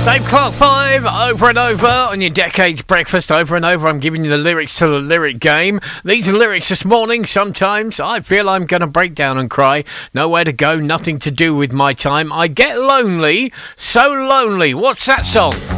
Dave Clark 5, over and over on your Decades Breakfast, over and over. I'm giving you the lyrics to the lyric game. These are lyrics this morning. Sometimes I feel I'm going to break down and cry. Nowhere to go, nothing to do with my time. I get lonely, so lonely. What's that song?